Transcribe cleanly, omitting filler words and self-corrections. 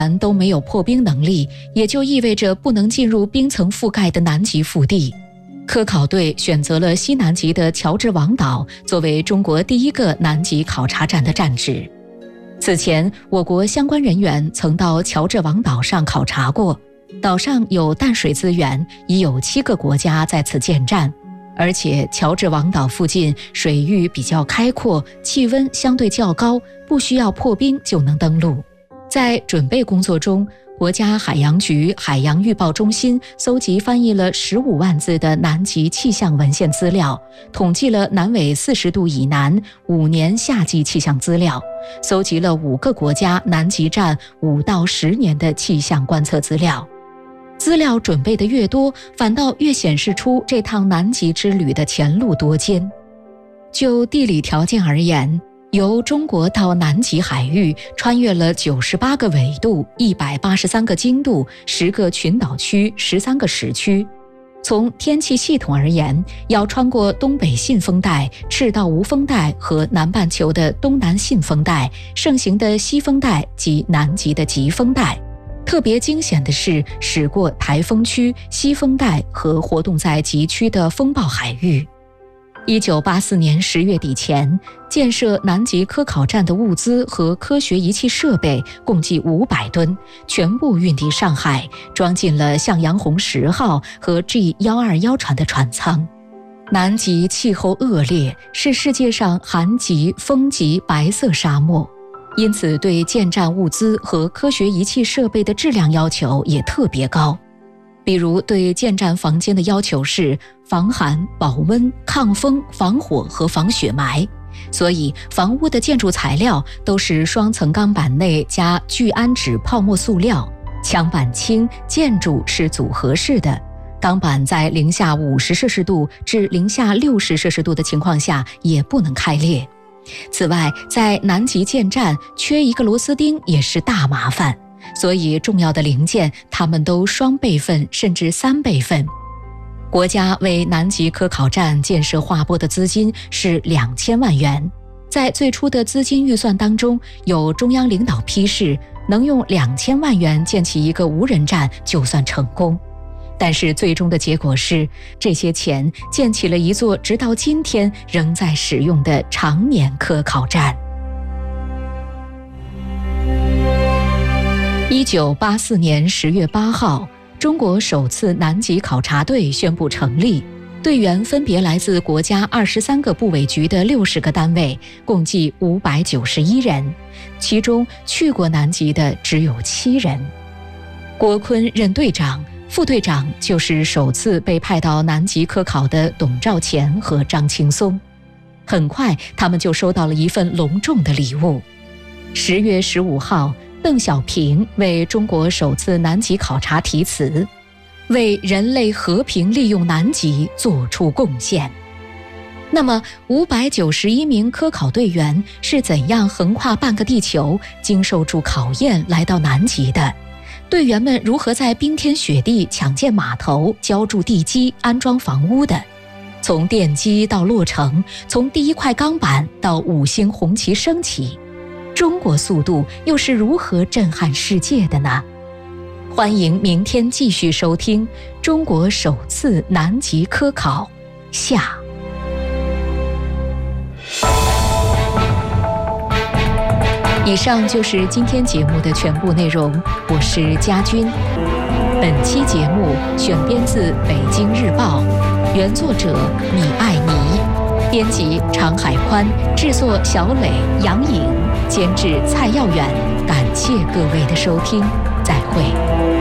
都没有破冰能力，也就意味着不能进入冰层覆盖的南极腹地。科考队选择了西南极的乔治王岛作为中国第一个南极考察站的站址。此前，我国相关人员曾到乔治王岛上考察过，岛上有淡水资源，已有7个国家在此建站，而且乔治王岛附近水域比较开阔，气温相对较高，不需要破冰就能登陆。在准备工作中，国家海洋局海洋预报中心搜集翻译了15万字的南极气象文献资料，统计了南纬40度以南5年夏季气象资料，搜集了5个国家南极站5到10年的气象观测资料。资料准备的越多，反倒越显示出这趟南极之旅的前路多艰。就地理条件而言，由中国到南极海域穿越了98个纬度、183个经度、10个群岛区、13个时区。从天气系统而言，要穿过东北信风带、赤道无风带和南半球的东南信风带、盛行的西风带及南极的极风带。特别惊险的是，驶过台风区、西风带和活动在极区的风暴海域。1984年10月底前，建设南极科考站的物资和科学仪器设备共计500吨，全部运抵上海，装进了向阳红10号和 G121 船的船舱。南极气候恶劣，是世界上寒极、风极白色沙漠，因此对建站物资和科学仪器设备的质量要求也特别高。比如对建站房间的要求是防寒、保温、抗风、防火和防雪霾，所以房屋的建筑材料都是双层钢板内加聚氨酯泡沫塑料，墙板轻，建筑是组合式的，钢板在零下50摄氏度至零下60摄氏度的情况下也不能开裂。此外，在南极建站缺一个螺丝钉也是大麻烦，所以重要的零件它们都双备份甚至3备份。国家为南极科考站建设划拨的资金是2000万元，在最初的资金预算当中，有中央领导批示能用2000万元建起一个无人站就算成功。但是最终的结果是，这些钱建起了一座直到今天仍在使用的常年科考站。1984年10月8号，中国首次南极考察队宣布成立，队员分别来自国家23个部委局的60个单位，共计591人，其中去过南极的只有7人。郭坤任队长，副队长就是首次被派到南极科考的董兆乾和张青松。很快，他们就收到了一份隆重的礼物。10月15号，邓小平为中国首次南极考察题词，为人类和平利用南极做出贡献。那么591名科考队员是怎样横跨半个地球，经受住考验来到南极的？队员们如何在冰天雪地抢建码头、浇筑地基、安装房屋的？从奠基到落成，从第一块钢板到5星红旗升起，中国速度又是如何震撼世界的呢？欢迎明天继续收听中国首次南极科考下。以上就是今天节目的全部内容，我是佳君。本期节目选编自《北京日报》，原作者米爱妮，编辑常海宽，制作小磊、杨颖，监制蔡耀远。感谢各位的收听，再会。